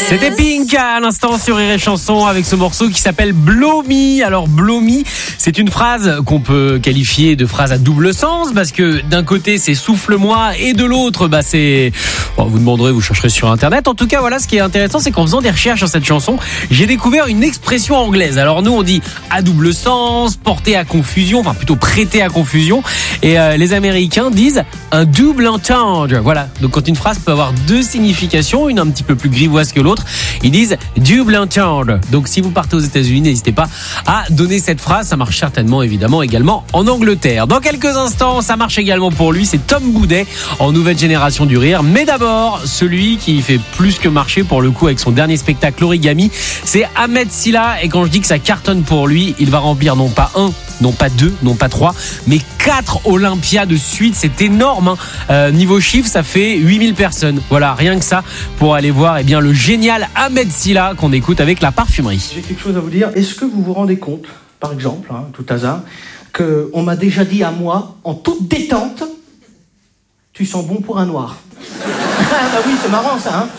C'était Pink à l'instant sur Rire et Chanson avec ce morceau qui s'appelle Blow Me. Alors Blow Me, c'est une phrase qu'on peut qualifier de phrase à double sens parce que d'un côté c'est souffle-moi et de l'autre c'est... Bon, vous demanderez, vous chercherez sur internet. En tout cas voilà, ce qui est intéressant c'est qu'en faisant des recherches sur cette chanson, j'ai découvert une expression anglaise. Alors nous on dit à double sens, porté à confusion, enfin plutôt prêté à confusion, et les Américains disent un double entendre. Voilà, donc quand une phrase peut avoir deux significations, une un petit peu plus grivoise que l'autre, ils disent double entendre. Donc si vous partez aux États-Unis, n'hésitez pas à donner cette phrase, ça marche certainement évidemment également en Angleterre. Dans quelques instants, ça marche également pour lui, c'est Tom Boudet en nouvelle génération du rire. Mais d'abord, celui qui fait plus que marcher pour le coup avec son dernier spectacle Origami, c'est Ahmed Silla. Et quand je dis que ça cartonne pour lui, il va remplir non pas un, non pas deux, non pas trois, mais 4 Olympiades de suite. C'est énorme, hein. Niveau chiffre, ça fait 8000 personnes. Voilà, rien que ça pour aller voir le génial Ahmed Silla qu'on écoute avec la parfumerie. J'ai quelque chose à vous dire. Est-ce que vous vous rendez compte, par exemple, tout hasard, qu'on m'a déjà dit à moi, en toute détente, tu sens bon pour un noir. Bah oui, c'est marrant ça, hein.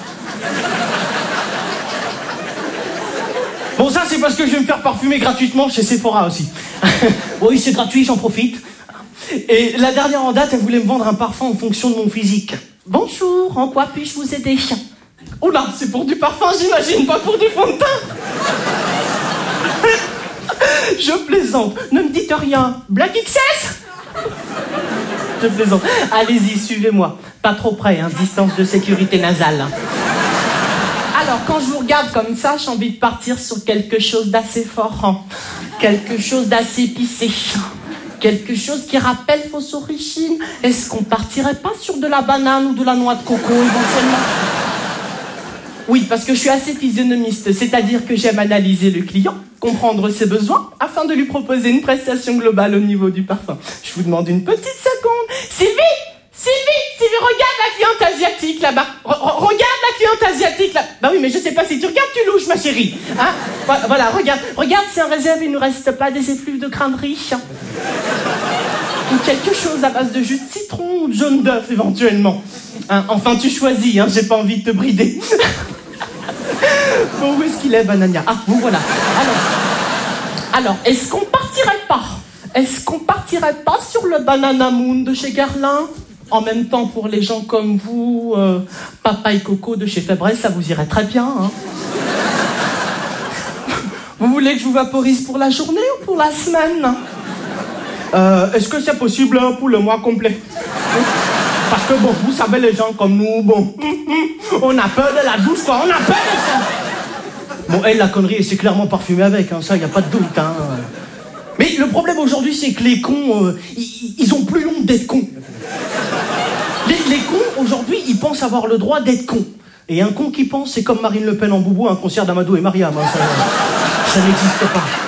Bon, ça c'est parce que je vais me faire parfumer gratuitement chez Sephora aussi. Oui, c'est gratuit, j'en profite. Et la dernière en date, elle voulait me vendre un parfum en fonction de mon physique. Bonjour, en quoi puis-je vous aider? Oula, c'est pour du parfum, j'imagine, pas pour du fond de teint. Je plaisante, ne me dites rien. Black XS. Je plaisante. Allez-y, suivez-moi. Pas trop près, distance de sécurité nasale. Alors, quand je vous regarde comme ça, j'ai envie de partir sur quelque chose d'assez fort. Quelque chose d'assez épicé. Quelque chose qui rappelle vos origines. Est-ce qu'on partirait pas sur de la banane ou de la noix de coco éventuellement? Oui, parce que je suis assez physionomiste, c'est-à-dire que j'aime analyser le client, comprendre ses besoins, afin de lui proposer une prestation globale au niveau du parfum. Je vous demande une petite seconde. Sylvie, regarde la cliente asiatique là-bas. Regarde la cliente asiatique là. Bah oui, mais je sais pas si tu regardes, tu louches, ma chérie. Voilà, regarde, c'est en réserve, il ne reste pas des effluves de crème riche. Ou quelque chose à base de jus de citron ou de jaune d'œuf éventuellement. Enfin, tu choisis, j'ai pas envie de te brider. Bon, où est-ce qu'il est, Banania? Ah, vous voilà. Alors, est-ce qu'on partirait pas sur le Banana Moon de chez Guerlain? En même temps, pour les gens comme vous, Papaye Coco de chez Febreze, ça vous irait très bien, Vous voulez que je vous vaporise pour la journée ou pour la semaine? Est-ce que c'est possible pour le mois complet? Parce que bon, vous savez, les gens comme nous, on a peur de la douche, quoi, on a peur de ça. Bon, elle, la connerie, c'est clairement parfumé avec, ça, y a pas de doute, Mais le problème aujourd'hui, c'est que les cons, ils ont plus honte d'être cons. Les cons, aujourd'hui, ils pensent avoir le droit d'être cons. Et un con qui pense, c'est comme Marine Le Pen en boubou à un concert d'Amadou et Mariam, ça n'existe pas.